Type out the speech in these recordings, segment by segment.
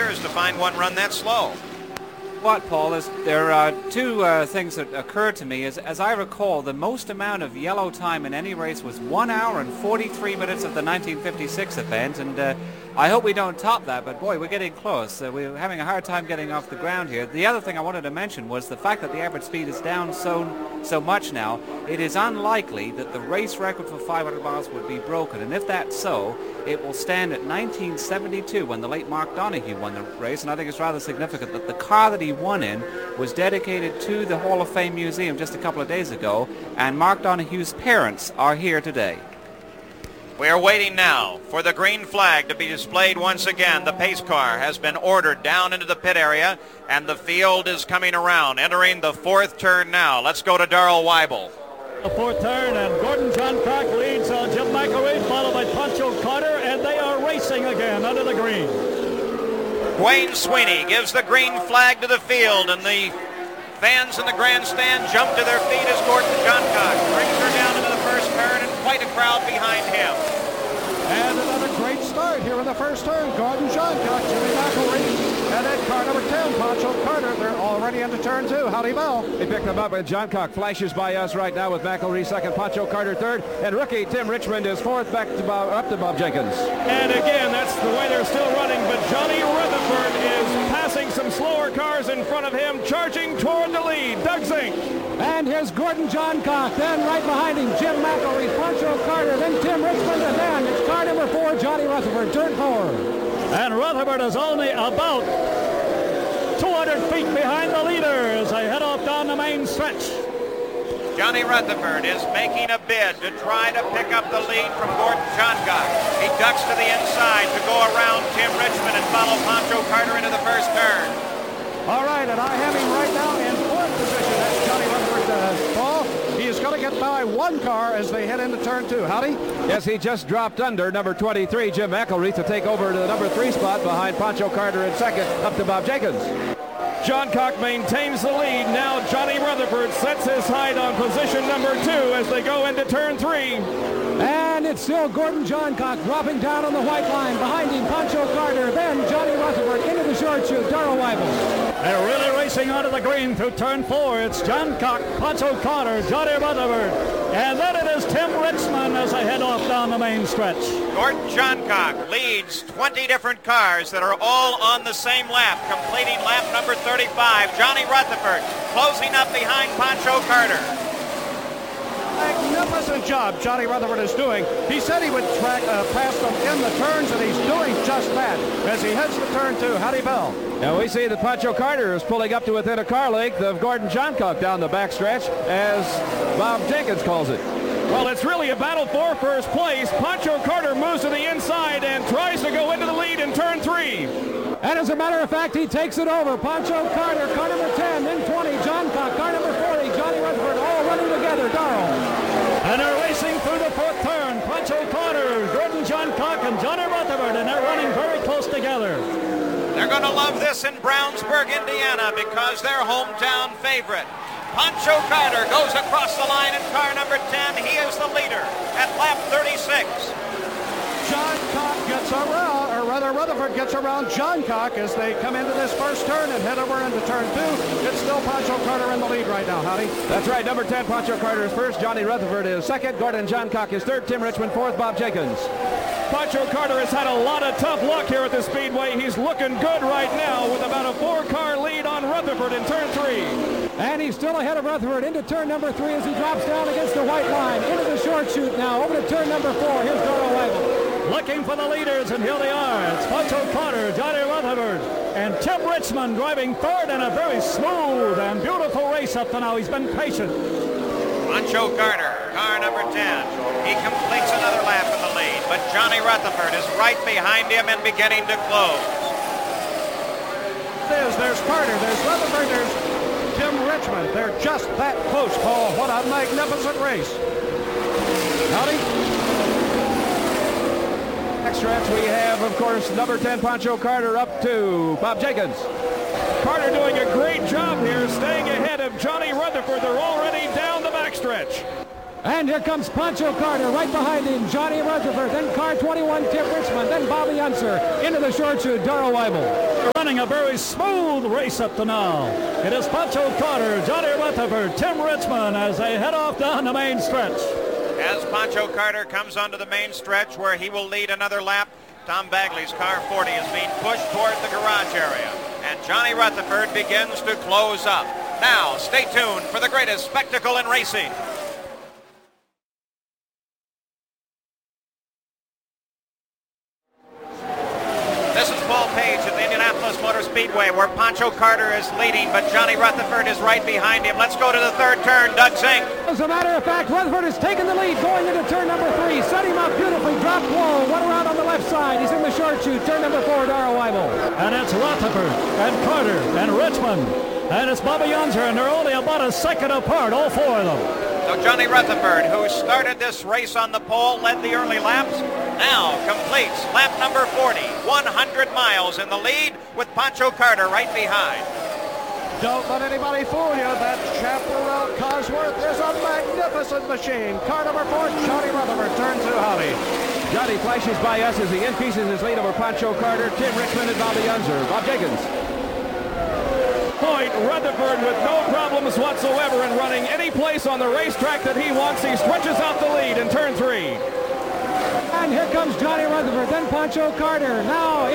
years to find one run that slow. What, Paul, is there are two things that occurred to me. As I recall, the most amount of yellow time in any race was 1 hour and 43 minutes of the 1956 event, and I hope we don't top that, but boy, we're getting close. We're having a hard time getting off the ground here. The other thing I wanted to mention was the fact that the average speed is down so much now. It is unlikely that the race record for 500 miles would be broken, and if that's so, it will stand at 1972 when the late Mark Donohue won the race, and I think it's rather significant that the car that he won in was dedicated to the Hall of Fame Museum just a couple of days ago, and Mark Donohue's parents are here today. We are waiting now for the green flag to be displayed once again. The pace car has been ordered down into the pit area, and the field is coming around, entering the fourth turn now. Let's go to Darrell Weibel. The fourth turn, and Gordon Johncock leads Jim McElreath, followed by Pancho Carter, and they are racing again under the green. Wayne Sweeney gives the green flag to the field, and the fans in the grandstand jump to their feet as Gordon Johncock brings her down into the first turn, and quite a crowd behind him. And another great start here in the first turn. Gordon Johncock, Jimmy McElreath, and then car number 10, Pancho Carter. They're already into turn two. Howdy Bell. He picked them up, and Johncock flashes by us right now with McElreath second, Pancho Carter third, and rookie Tim Richmond is fourth, back to up to Bob Jenkins. And again, that's the way they're still running, but Johnny Rutherford is passing some slower cars in front of him, charging toward the lead. Doug Zink. And here's Gordon Johncock, then right behind him, Jim McElreath, Pancho Carter, then Tim Richmond, and then it's car number 4, Johnny Rutherford, turn 4. And Rutherford is only about 200 feet behind the leader as they head off down the main stretch. Johnny Rutherford is making a bid to try to pick up the lead from Gordon Johncock. He ducks to the inside to go around Tim Richmond and follow Pancho Carter into the first turn. All right, and I have him right now in fourth position. That's Johnny Rutherford, Paul. He is going to get by one car as they head into turn two. Howdy? Yes, he just dropped under number 23, Jim McElreath, to take over to the number 3 spot behind Pancho Carter in second, up to Bob Jenkins. Johncock maintains the lead. Now Johnny Rutherford sets his height on position number 2 as they go into turn 3. And it's still Gordon Johncock dropping down on the white line. Behind him, Pancho Carter. Then Johnny Rutherford into the short chute. Darrell Weibel. They're really racing onto the green through turn 4. It's Johncock, Pancho Carter, Johnny Rutherford. And then it is Tim Richmond as they head off down the main stretch. Gordon Johncock leads 20 different cars that are all on the same lap, completing lap number 35. Johnny Rutherford closing up behind Pancho Carter. Magnificent job Johnny Rutherford is doing. He said he would pass them in the turns, and he's doing just that as he heads to turn 2. Howdy Bell. Now we see that Pancho Carter is pulling up to within a car length of Gordon Johncock down the backstretch, as Bob Jenkins calls it. Well, it's really a battle for first place. Pancho Carter moves to the inside and tries to go into the lead in turn 3. And as a matter of fact, he takes it over. Pancho Carter, car number 10, then 20, Johncock, car number 40, Johnny Rutherford, all running together. Darrell. And they're racing through the fourth turn. Pancho Carter, Gordon Johncock, and Johnny Rutherford, and they're running very close together. They're going to love this in Brownsburg, Indiana, because they're hometown favorite. Pancho Carter goes across the line in car number 10. He is the leader at lap 36. Johncock gets around, or rather Rutherford gets around Johncock as they come into this first turn and head over into turn 2. It's still Pancho Carter in the lead right now, Howdy. That's right, number 10, Pancho Carter is first, Johnny Rutherford is second, Gordon Johncock is third, Tim Richmond fourth, Bob Jenkins. Pancho Carter has had a lot of tough luck here at the Speedway. He's looking good right now with about a 4-car lead on Rutherford in turn 3. And he's still ahead of Rutherford into turn number 3 as he drops down against the white line. Into the short chute now, over to turn number 4. Here's Darrell Weibel. Looking for the leaders, and here they are. It's Pancho Carter, Johnny Rutherford, and Tim Richmond driving third in a very smooth and beautiful race up to now. He's been patient. Pancho Carter, car number 10. He completes another lap in the lead, but Johnny Rutherford is right behind him and beginning to close. There's Carter, there's Rutherford, there's Tim Richmond. They're just that close, Paul. What a magnificent race. Howdy. Next stretch we have, of course, number 10, Pancho Carter up to Bob Jenkins. Carter doing a great job here, staying ahead of Johnny Rutherford. They're already down the backstretch. And here comes Pancho Carter right behind him. Johnny Rutherford, then car 21, Tim Richmond, then Bobby Unser into the short shoot, Darrell Weibel. Running a very smooth race up to now. It is Pancho Carter, Johnny Rutherford, Tim Richmond as they head off down the main stretch. As Pancho Carter comes onto the main stretch where he will lead another lap, Tom Bagley's car 40 is being pushed toward the garage area. And Johnny Rutherford begins to close up. Now, stay tuned for the greatest spectacle in racing. This is Paul Page at the Indianapolis Motor Speedway where Pancho Carter is leading, but Johnny Rutherford is right behind him. Let's go to the third turn. Doug Zink. As a matter of fact, Rutherford has taken the lead going into turn number 3. Set him up beautifully, dropped low, went around on the left side. He's in the short shoot, turn number 4, Darrell Weibel. And it's Rutherford and Carter and Richmond. And it's Bobby Unser, and they're only about a second apart, all 4 of them. So Johnny Rutherford, who started this race on the pole, led the early laps, now completes lap number 40, 100 miles in the lead with Pancho Carter right behind. Don't let anybody fool you. That Chaparral Cosworth is a magnificent machine. Car number 4, Johnny Rutherford, turn 2, Howdy. Johnny flashes by us as he increases his lead over Pancho Carter, Tim Richmond, and Bobby Unser. Bob Jenkins. Point Rutherford with no problems whatsoever in running any place on the racetrack that he wants. He stretches out the lead in turn 3. And here comes Johnny Rutherford, then Pancho Carter. Now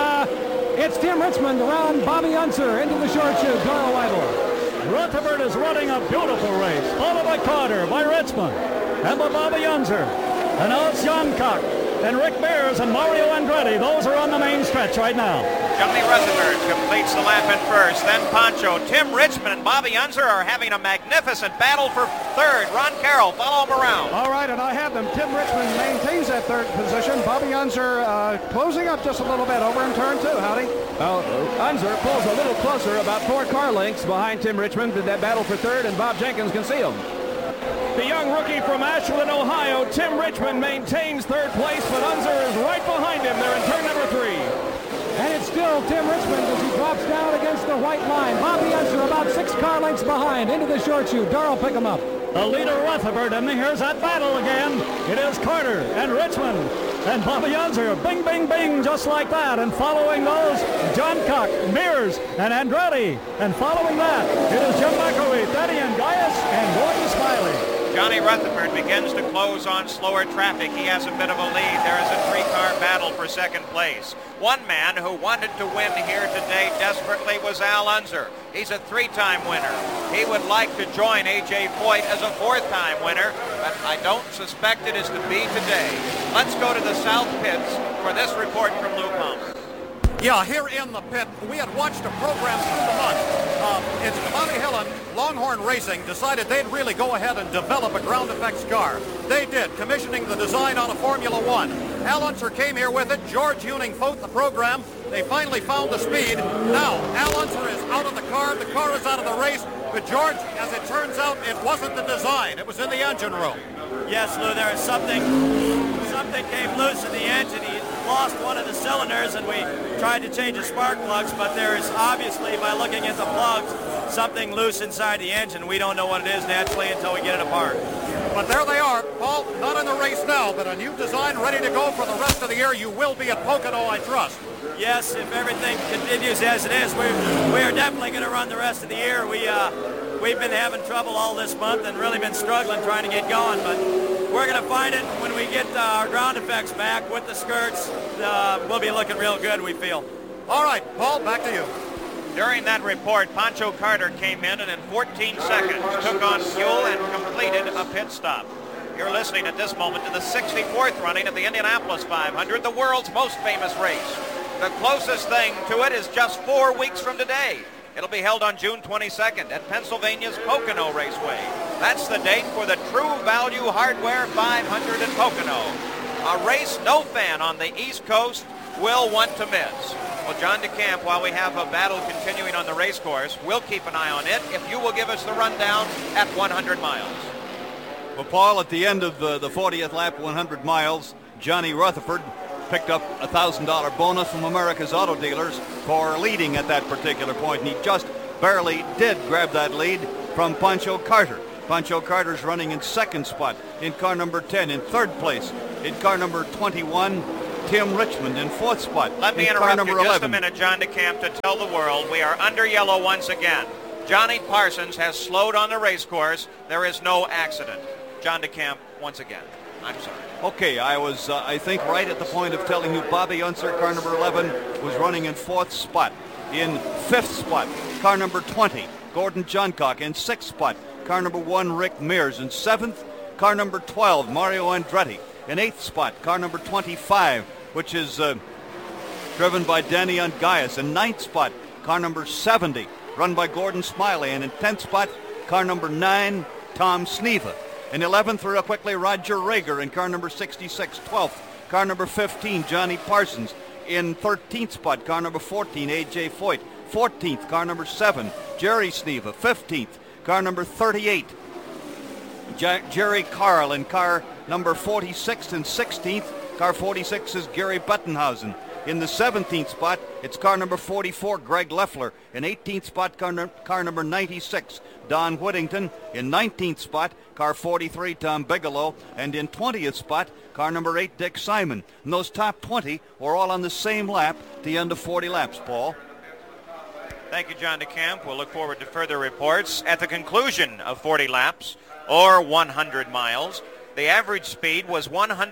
it's Tim Richmond around Bobby Unser into the short shoot, Darrell Weibel. Rutherford is running a beautiful race, followed by Carter, by Richmond, and by Bobby Unser. And now it's John Cock and Rick Mears and Mario Andretti. Those are on the main stretch right now. Johnny Rutherford completes the lap in first, then Pancho. Tim Richmond and Bobby Unser are having a magnificent battle for third. Ron Carroll, follow him around. All right, and I have them. Tim Richmond maintains that third position. Bobby Unser closing up just a little bit over in turn 2, Howdy. Unser pulls a little closer, about 4 car lengths behind Tim Richmond. That battle for third, and Bob Jenkins can see him. The young rookie from Ashland, Ohio, Tim Richmond, maintains third place, but Unser is right behind him. They're in turn number 3. And it's still Tim Richmond as he drops down against the white line. Bobby Unser about 6 car lengths behind into the short shoot. Darrell pick him up. The leader Rutherford, and here's that battle again. It is Carter and Richmond and Bobby Unser. Bing, bing, bing, just like that. And following those, John Cock, Mears, and Andretti. And following that, it is Jim McElwee, Thaddeus Gaius, and Gordon Smiley. Johnny Rutherford begins to close on slower traffic. He has a bit of a lead. There is a 3-car battle for second place. One man who wanted to win here today desperately was Al Unser. He's a 3-time winner. He would like to join A.J. Foyt as a 4th-time winner, but I don't suspect it is to be today. Let's go to the South Pits for this report from Lou Palmer. Yeah, here in the pit, we had watched a program through the month. It's Bobby Hillin, Longhorn Racing, decided they'd really go ahead and develop a ground effects car. They did, commissioning the design on a Formula One. Al Unser came here with it. George Heuning phoned the program. They finally found the speed. Now, Al Unser is out of the car is out of the race. But George, as it turns out, it wasn't the design. It was in the engine room. Yes, Lou, there is something came loose in the engine. He lost one of the cylinders, and we tried to change the spark plugs, but there is obviously, by looking at the plugs, something loose inside the engine. We don't know what it is naturally until we get it apart. But there they are. Paul, not in the race now, but a new design ready to go for the rest of the year. You will be at Pocono, I trust. Yes, if everything continues as it is, we are definitely going to run the rest of the year. We've been having trouble all this month and really been struggling trying to get going, but we're going to find it when we get our ground effects back with the skirts. We'll be looking real good, we feel. All right, Paul, back to you. During that report, Pancho Carter came in and in 14 seconds took on fuel and completed a pit stop. You're listening at this moment to the 64th running of the Indianapolis 500, the world's most famous race. The closest thing to it is just 4 weeks from today. It'll be held on June 22nd at Pennsylvania's Pocono Raceway. That's the date for the True Value Hardware 500 in Pocono. A race no fan on the East Coast will want to miss. Well, John DeCamp, while we have a battle continuing on the race course, we'll keep an eye on it if you will give us the rundown at 100 miles. Well, Paul, at the end of the 40th lap, 100 miles, Johnny Rutherford picked up a $1,000 bonus from America's Auto Dealers for leading at that particular point, and he just barely did grab that lead from Pancho Carter. Pancho Carter's running in second spot in car number 10. In third place in car number 21, Tim Richmond in fourth spot. Let me interrupt you just a minute, John DeCamp, to tell the world we are under yellow once again. Johnny Parsons has slowed on the race course. There is no accident. John DeCamp, once again. I'm sorry. Okay, I was, I think, right at the point of telling you Bobby Unser, car number 11, was running in fourth spot. In fifth spot, car number 20, Gordon Johncock. In sixth spot, car number 1, Rick Mears. In seventh, car number 12, Mario Andretti. In eighth spot, car number 25, which is driven by Danny Ungaius. In ninth spot, car number 70, run by Gordon Smiley. And in 10th spot, car number 9, Tom Sneva. In 11th, real quickly, Roger Rager in car number 66. 12th, car number 15, Johnny Parsons. In 13th spot, car number 14, A.J. Foyt. 14th, car number 7, Jerry Sneva. 15th, car number 38, Jerry Carl in car number 46. And 16th, car 46 is Gary Buttenhausen. In the 17th spot, it's car number 44, Greg Leffler. In 18th spot, car number 96, Don Whittington. In 19th spot, car 43, Tom Bigelow. And in 20th spot, car number 8, Dick Simon. And those top 20 were all on the same lap at the end of 40 laps, Paul. Thank you, John DeCamp. We'll look forward to further reports. At the conclusion of 40 laps, or 100 miles, the average speed was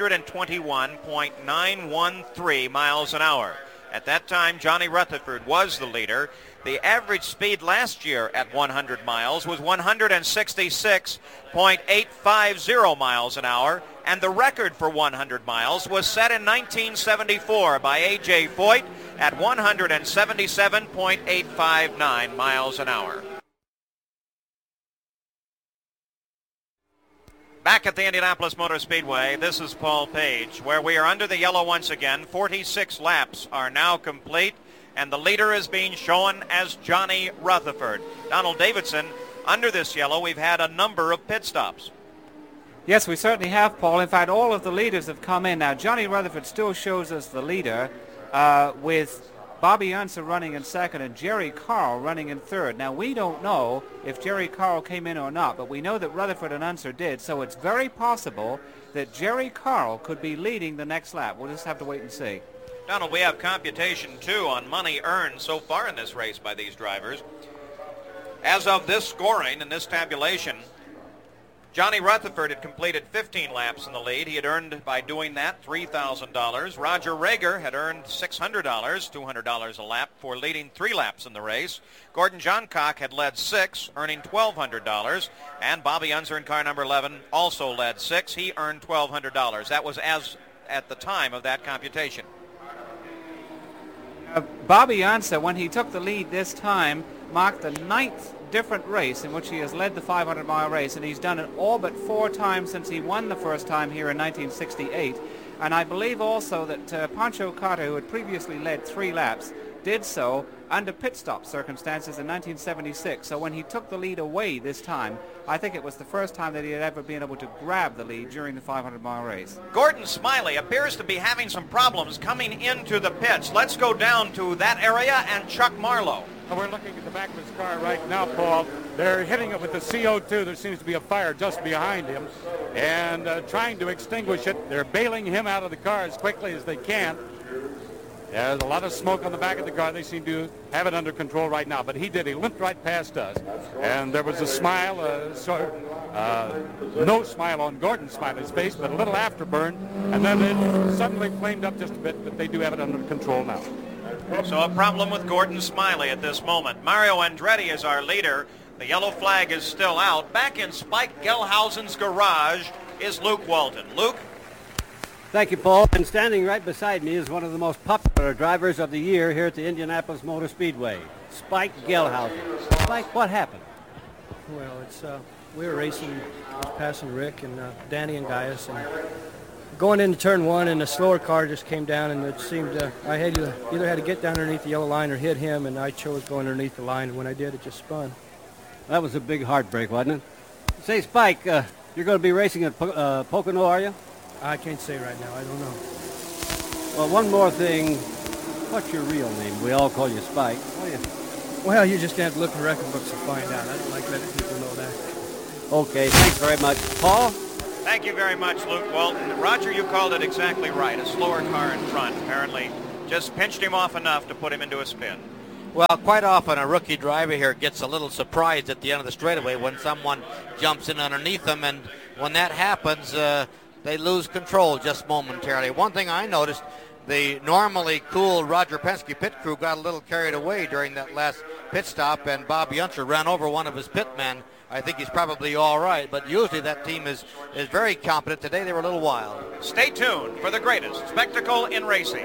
121.913 miles an hour. At that time, Johnny Rutherford was the leader. The average speed last year at 100 miles was 166.850 miles an hour, and the record for 100 miles was set in 1974 by A.J. Foyt at 177.859 miles an hour. Back at the Indianapolis Motor Speedway, this is Paul Page, where we are under the yellow once again. 46 laps are now complete, and the leader is being shown as Johnny Rutherford. Donald Davidson, under this yellow, we've had a number of pit stops. Yes, we certainly have, Paul. In fact, all of the leaders have come in. Now, Johnny Rutherford still shows us the leader with Bobby Unser running in second and Jerry Carl running in third. Now, we don't know if Jerry Carl came in or not, but we know that Rutherford and Unser did, so it's very possible that Jerry Carl could be leading the next lap. We'll just have to wait and see. Donald, we have computation, too, on money earned so far in this race by these drivers. As of this scoring and this tabulation, Johnny Rutherford had completed 15 laps in the lead. He had earned, by doing that, $3,000. Roger Rager had earned $600, $200 a lap, for leading 3 laps in the race. Gordon Johncock had led 6, earning $1,200. And Bobby Unser in car number 11 also led 6. He earned $1,200. That was as at the time of that computation. Bobby Unser, when he took the lead this time, marked the 9th different race in which he has led the 500-mile race, and he's done it all but 4 times since he won the first time here in 1968. And I believe also that Pancho Carter, who had previously led 3 laps, did so under pit stop circumstances in 1976. So when he took the lead away this time, I think it was the first time that he had ever been able to grab the lead during the 500-mile race. Gordon Smiley appears to be having some problems coming into the pits. Let's go down to that area and Chuck Marlowe. We're looking at the back of his car right now, Paul. They're hitting it with the CO2. There seems to be a fire just behind him, and trying to extinguish it. They're bailing him out of the car as quickly as they can. There's a lot of smoke on the back of the car. They seem to have it under control right now, but he did. He limped right past us, and there was a smile, no smile on Gordon Smiley's face, but a little afterburn, and then it suddenly flamed up just a bit, but they do have it under control now. So a problem with Gordon Smiley at this moment. Mario Andretti is our leader. The yellow flag is still out. Back in Spike Gelhausen's garage is Luke Walton. Luke? Thank you, Paul. And standing right beside me is one of the most popular drivers of the year here at the Indianapolis Motor Speedway, Spike Gelhausen. Spike, what happened? Well, we were racing, passing Rick and Danny Ungaius, and going into turn 1, and the slower car just came down, and it seemed I had to either had to get down underneath the yellow line or hit him, and I chose going underneath the line, and when I did, it just spun. That was a big heartbreak, wasn't it? Say, Spike, you're going to be racing at Pocono, are you? I can't say right now. I don't know. Well, one more thing. What's your real name? We all call you Spike. Well, you just have to look in the record books to find out. I don't like letting people know that. Okay, thanks very much. Paul? Thank you very much, Luke Walton. Roger, you called it exactly right. A slower car in front apparently just pinched him off enough to put him into a spin. Well, quite often a rookie driver here gets a little surprised at the end of the straightaway when someone jumps in underneath them, and when that happens, they lose control just momentarily. One thing I noticed, the normally cool Roger Penske pit crew got a little carried away during that last pit stop, and Bob Yunser ran over one of his pitmen. I think he's probably all right, but usually that team is very competent. Today they were a little wild. Stay tuned for the greatest spectacle in racing.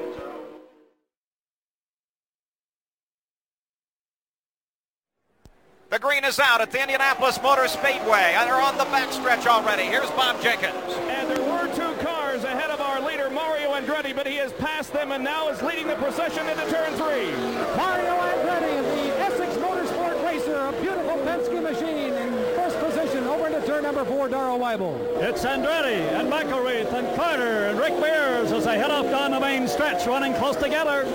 The green is out at the Indianapolis Motor Speedway. They're on the backstretch already. Here's Bob Jenkins. And there were 2 cars ahead of our leader, Mario Andretti, but he has passed them and now is leading the procession into turn 3. Mario Andretti, the Essex Motorsport racer, a beautiful Penske machine in first position over into turn number 4, Darrell Weibel. It's Andretti and McElreath and Carter and Rick Mears as they head off down the main stretch, running close together.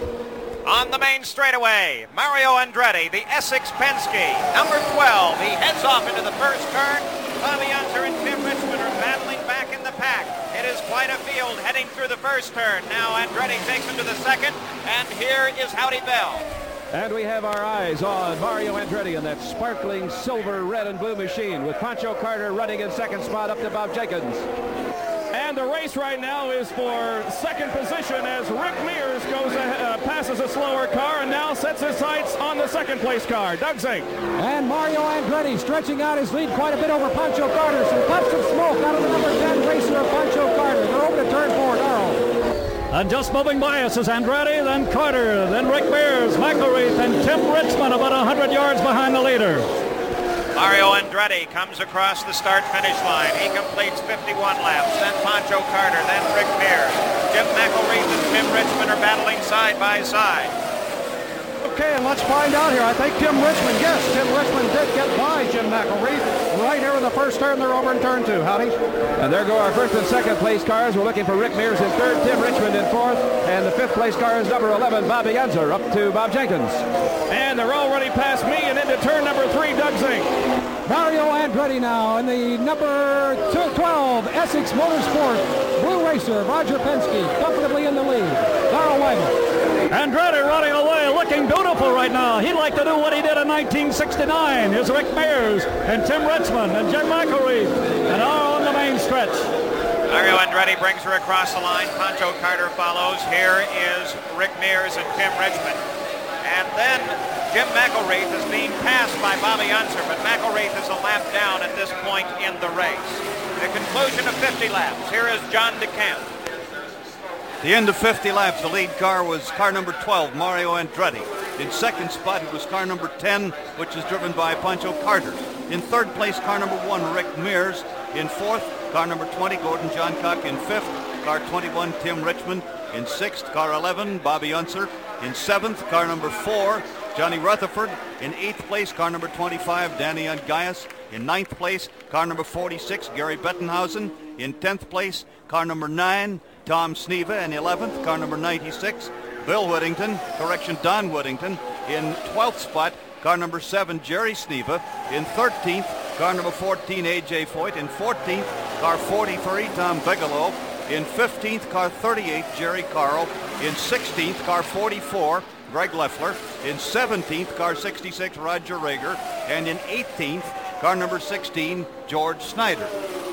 On the main straightaway, Mario Andretti, the Essex Penske, number 12. He heads off into the first turn. Bobby Unser and Tim Richmond are battling back in the pack. It is quite a field heading through the first turn. Now Andretti takes him to the second, and here is Howdy Bell. And we have our eyes on Mario Andretti in that sparkling silver, red, and blue machine with Pancho Carter running in second spot up to Bob Jenkins. And the race right now is for second position as Rick Mears passes a slower car and now sets his sights on the second place car. Doug Zink. And Mario Andretti stretching out his lead quite a bit over Pancho Carter. Some puffs of smoke out of the number 10 racer of Pancho Carter. They're over to turn 4, Darrell. And just moving by us is Andretti, then Carter, then Rick Mears, McElreath, and Tim Richmond about 100 yards behind the leader. Mario Andretti comes across the start-finish line. He completes 51 laps. Then Pancho Carter, then Rick Mears. Jim McElreath and Tim Richmond are battling side by side. Okay, and let's find out here. I think Tim Richmond, yes, Tim Richmond did get by Jim McElreath. Right here in the first turn, they're over in turn 2. Howdy. And there go our first and second place cars. We're looking for Rick Mears in third, Tim Richmond in fourth, and the fifth place car is number 11, Bobby Unser, up to Bob Jenkins. And they're already past me and into turn number 3, Doug Zink. Mario Andretti now in the number 12 Essex Motorsport blue racer, Roger Penske, comfortably in the lead. Darrell Weibel. Andretti running away, looking beautiful right now. He'd like to do what he did in 1969. Here's Rick Mears and Tim Richmond and Jim McElreath, and all on the main stretch. Mario Andretti brings her across the line. Pancho Carter follows. Here is Rick Mears and Tim Richmond. And then Jim McElreath is being passed by Bobby Unser, but McElreath is a lap down at this point in the race. The conclusion of 50 laps. Here is John DeCamp. The end of 50 laps, the lead car was car number 12, Mario Andretti. In second spot, it was car number 10, which is driven by Pancho Carter. In third place, car number 1, Rick Mears. In fourth, car number 20, Gordon Johncock. In fifth, car 21, Tim Richmond. In sixth, car 11, Bobby Unser. In seventh, car number 4, Johnny Rutherford. In eighth place, car number 25, Danny Ungaius. In ninth place, car number 46, Gary Bettenhausen. In 10th place, car number 9, Tom Sneva. In 11th, car number 96, Bill Whittington, Don Whittington. In 12th spot, car number 7, Jerry Sneva. In 13th, car number 14, A.J. Foyt. In 14th, car 43, Tom Bigelow. In 15th, car 38, Jerry Carl. In 16th, car 44, Greg Leffler. In 17th, car 66, Roger Rager. And in 18th, car number 16, George Snyder.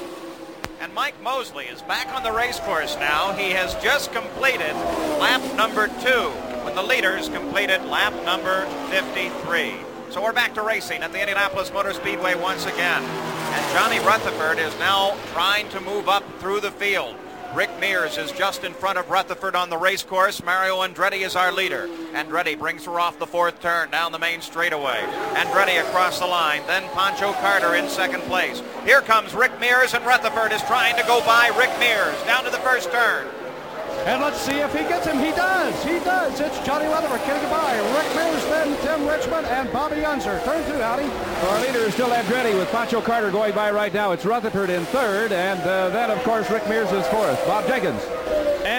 And Mike Mosley is back on the race course now. He has just completed lap number 2 when the leaders completed lap number 53. So we're back to racing at the Indianapolis Motor Speedway once again. And Johnny Rutherford is now trying to move up through the field. Rick Mears is just in front of Rutherford on the race course. Mario Andretti is our leader. Andretti brings her off the fourth turn down the main straightaway. Andretti across the line. Then Pancho Carter in second place. Here comes Rick Mears, and Rutherford is trying to go by Rick Mears down to the first turn. And let's see if he gets him. He does. He does. It's Johnny Rutherford getting by. Rick Mears, then Tim Richmond, and Bobby Unser. Turn 2, Howdy. Our leader is still Andretti with Pancho Carter going by right now. It's Rutherford in third, and then, of course, Rick Mears is fourth. Bob Jenkins. And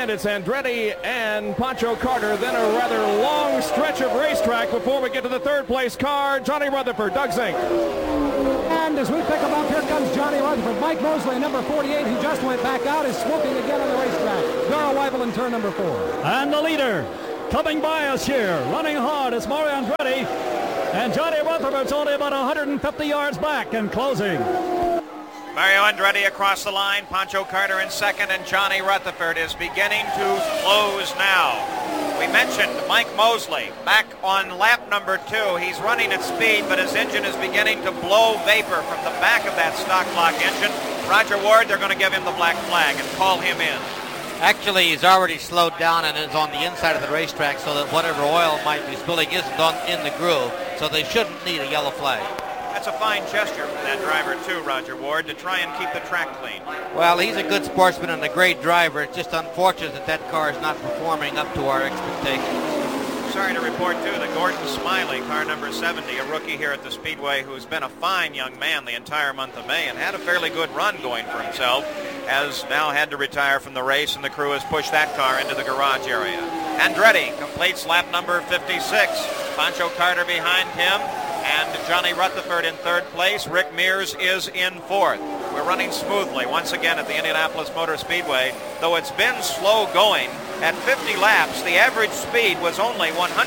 end, it's Andretti and Pancho Carter, then a rather long stretch of racetrack before we get to the third place car, Johnny Rutherford. Doug Zink. And as we pick him up, here comes Johnny Rutherford. Mike Mosley, number 48, who just went back out, is swooping again on the racetrack. Darrell Weibel in turn number 4. And the leader coming by us here, running hard, is Mario Andretti. And Johnny Rutherford's only about 150 yards back and closing. Mario Andretti across the line, Pancho Carter in second, and Johnny Rutherford is beginning to close now. We mentioned Mike Mosley back on lap number 2. He's running at speed, but his engine is beginning to blow vapor from the back of that stock block engine. Roger Ward, they're going to give him the black flag and call him in. Actually, he's already slowed down and is on the inside of the racetrack so that whatever oil might be spilling isn't in the groove, so they shouldn't need a yellow flag. That's a fine gesture from that driver, too, Roger Ward, to try and keep the track clean. Well, he's a good sportsman and a great driver. It's just unfortunate that that car is not performing up to our expectations. Sorry to report, too, that Gordon Smiley, car number 70, a rookie here at the Speedway, who's been a fine young man the entire month of May and had a fairly good run going for himself, has now had to retire from the race, and the crew has pushed that car into the garage area. Andretti completes lap number 56. Pancho Carter behind him, and Johnny Rutherford in third place. Rick Mears is in fourth. We're running smoothly once again at the Indianapolis Motor Speedway, though it's been slow going. At 50 laps, the average speed was only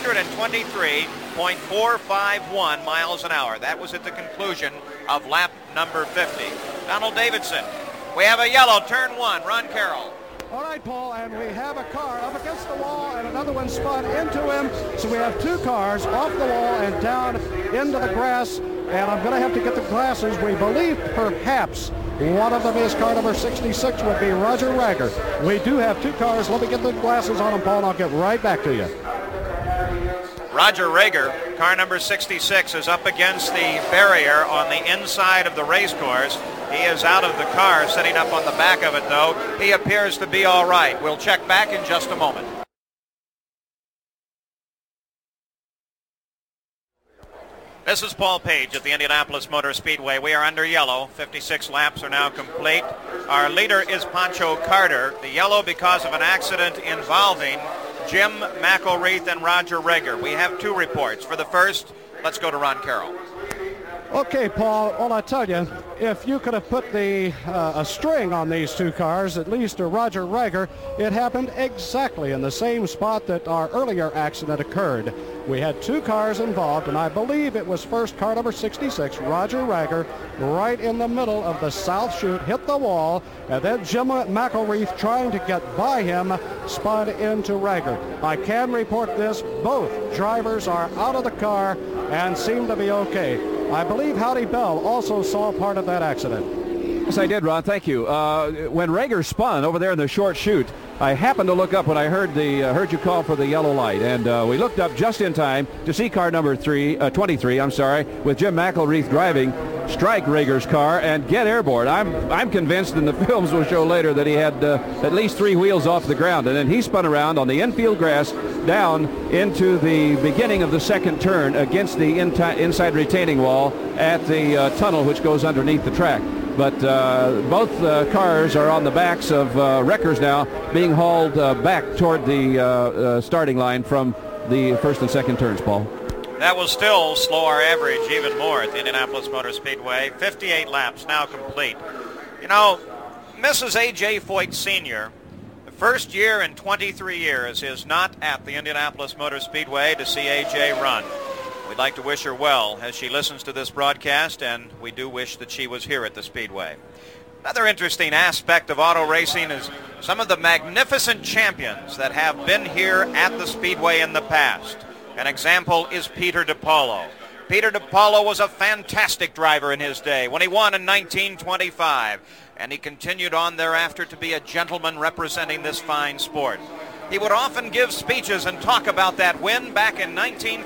123.451 miles an hour. That was at the conclusion of lap number 50. Donald Davidson, we have a yellow, turn 1, Ron Carroll. All right, Paul, and we have a car up against the wall and another one spun into him. So we have 2 cars off the wall and down into the grass. And I'm going to have to get the glasses. We believe perhaps one of them is car number 66 would be Roger Rager. We do have 2 cars. Let me get the glasses on them, Paul, and I'll get right back to you. Roger Rager, car number 66, is up against the barrier on the inside of the race course. He is out of the car, sitting up on the back of it, though. He appears to be all right. We'll check back in just a moment. This is Paul Page at the Indianapolis Motor Speedway. We are under yellow. 56 laps are now complete. Our leader is Pancho Carter. The yellow because of an accident involving Jim McElreath and Roger Rager. We have 2 reports. For the first, let's go to Ron Carroll. Okay, Paul, well, I tell you, if you could have put a string on these 2 cars, at least to Roger Rager, it happened exactly in the same spot that our earlier accident occurred. We had 2 cars involved, and I believe it was first car number 66, Roger Rager, right in the middle of the south chute, hit the wall, and then Jim McElreath, trying to get by him, spun into Rager. I can report this. Both drivers are out of the car and seem to be okay. I believe Howdy Bell also saw part of that accident. Yes, I did, Ron. Thank you. When Rager spun over there in the short chute, I happened to look up when I heard you call for the yellow light, and we looked up just in time to see car number 23, with Jim McElreath driving, strike Rager's car and get airborne. I'm convinced, and the films will show later, that he had at least 3 wheels off the ground, and then he spun around on the infield grass down into the beginning of the second turn against the inside retaining wall at the tunnel which goes underneath the track. But both cars are on the backs of wreckers now, being hauled back toward the starting line from the first and second turns, Paul. That will still slow our average even more at the Indianapolis Motor Speedway. 58 laps now complete. You know, Mrs. A.J. Foyt Sr., the first year in 23 years, is not at the Indianapolis Motor Speedway to see A.J. run. We'd like to wish her well as she listens to this broadcast, and we do wish that she was here at the Speedway. Another interesting aspect of auto racing is some of the magnificent champions that have been here at the Speedway in the past. An example is Peter DiPaolo. Peter DiPaolo was a fantastic driver in his day when he won in 1925, and he continued on thereafter to be a gentleman representing this fine sport. He would often give speeches and talk about that win back in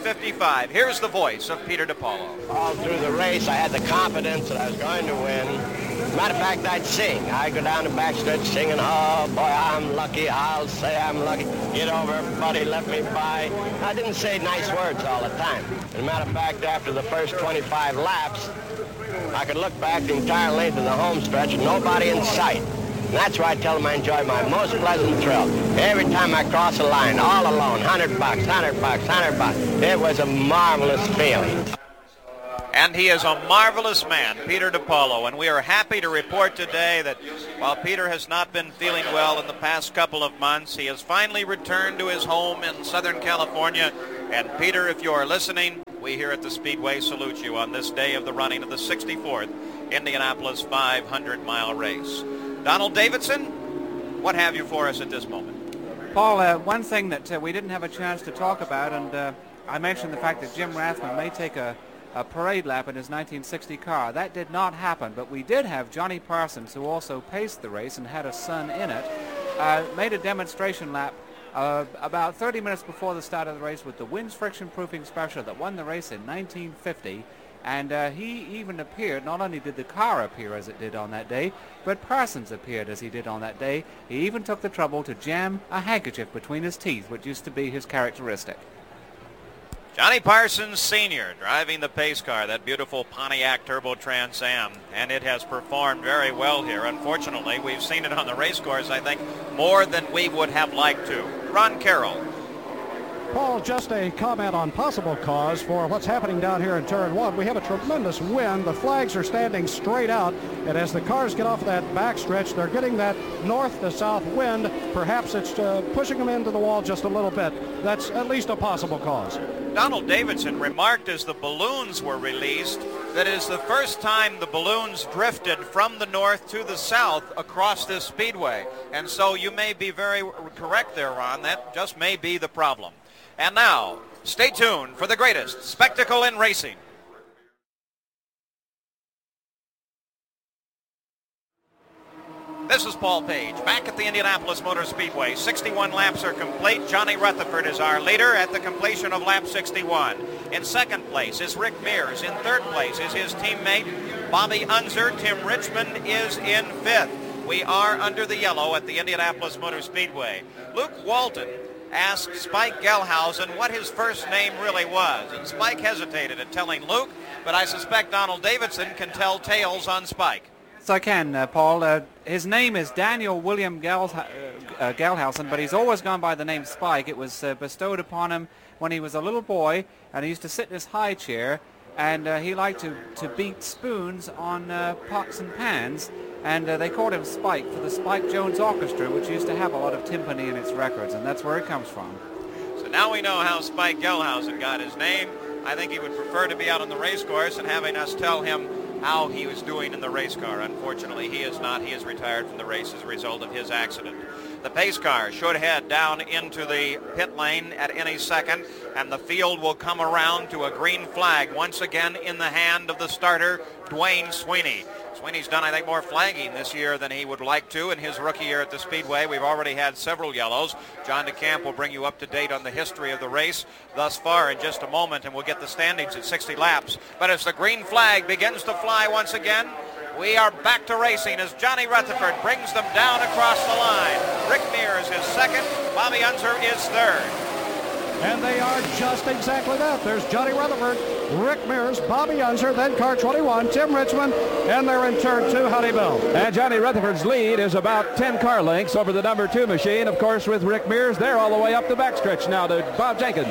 1955. Here's the voice of Peter DiPaolo. All through the race, I had the confidence that I was going to win. Matter of fact, I'd sing. I'd go down the backstretch singing, oh, boy, I'm lucky, I'll say I'm lucky. Get over, buddy, let me by. I didn't say nice words all the time. As a matter of fact, after the first 25 laps, I could look back the entire length of the home stretch, nobody in sight. And that's why I tell them I enjoy my most pleasant thrill. Every time I cross a line, all alone, $100, $100, $100. It was a marvelous feeling. And he is a marvelous man, Peter DiPaolo, and we are happy to report today that while Peter has not been feeling well in the past couple of months, he has finally returned to his home in Southern California. And Peter, if you are listening, we here at the Speedway salute you on this day of the running of the 64th Indianapolis 500-mile race. Donald Davidson, what have you for us at this moment? Paul, one thing that we didn't have a chance to talk about, and I mentioned the fact that Jim Rathman may take a parade lap in his 1960 car. That did not happen, but we did have Johnny Parsons, who also paced the race and had a son in it, made a demonstration lap about 30 minutes before the start of the race with the Wins Friction Proofing Special that won the race in 1950. And he even appeared, not only did the car appear as it did on that day, but Parsons appeared as he did on that day. He even took the trouble to jam a handkerchief between his teeth, which used to be his characteristic. Johnny Parsons Sr. driving the pace car, that beautiful Pontiac Turbo Trans Am, and it has performed very well here. Unfortunately, we've seen it on the race course, I think, more than we would have liked to. Ron Carroll. Paul, just a comment on possible cause for what's happening down here in Turn 1. We have a tremendous wind. The flags are standing straight out, and as the cars get off that backstretch, they're getting that north to south wind. Perhaps it's pushing them into the wall just a little bit. That's at least a possible cause. Donald Davidson remarked as the balloons were released that it is the first time the balloons drifted from the north to the south across this speedway. And so you may be very correct there, Ron. That just may be the problem. And now, stay tuned for the greatest spectacle in racing. This is Paul Page, back at the Indianapolis Motor Speedway. 61 laps are complete. Johnny Rutherford is our leader at the completion of lap 61. In second place is Rick Mears. In third place is his teammate, Bobby Unser. Tim Richmond is in fifth. We are under the yellow at the Indianapolis Motor Speedway. Luke Walton asked Spike Gelhausen what his first name really was, and Spike hesitated at telling Luke, but I suspect Donald Davidson can tell tales on Spike. Yes, I can, Paul. His name is Daniel William Gelhausen, but he's always gone by the name Spike. It was bestowed upon him when he was a little boy, and he used to sit in his high chair, and he liked to beat spoons on pots and pans, and they called him Spike for the Spike Jones Orchestra, which used to have a lot of timpani in its records, and that's where it comes from. So now we know how Spike Gelhausen got his name. I think he would prefer to be out on the race course and having us tell him how he was doing in the race car. Unfortunately, he is not. He is retired from the race as a result of his accident. The pace car should head down into the pit lane at any second, and the field will come around to a green flag once again in the hand of the starter, Dwayne Sweeney. Sweeney's done, I think, more flagging this year than he would like to in his rookie year at the Speedway. We've already had several yellows. John DeCamp will bring you up to date on the history of the race thus far in just a moment, and we'll get the standings at 60 laps. But as the green flag begins to fly once again, we are back to racing as Johnny Rutherford brings them down across the line. Rick Mears is second. Bobby Unser is third. And they are just exactly that. There's Johnny Rutherford, Rick Mears, Bobby Unser, then car 21, Tim Richmond, and they're in turn 2, Honey Bill. And Johnny Rutherford's lead is about 10 car lengths over the number 2 machine. Of course, with Rick Mears, they're all the way up the backstretch now to Bob Jenkins.